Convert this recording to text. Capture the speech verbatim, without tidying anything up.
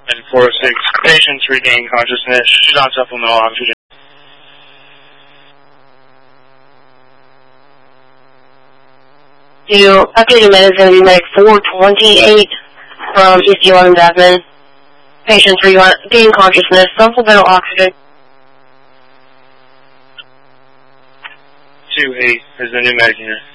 And four oh six, patients regain consciousness. She's on supplemental oxygen. Do updated medicine be medic four twenty-eight from East eleven Jasmine. Patients regain consciousness. Supplemental oxygen. two eight is the new medic unit.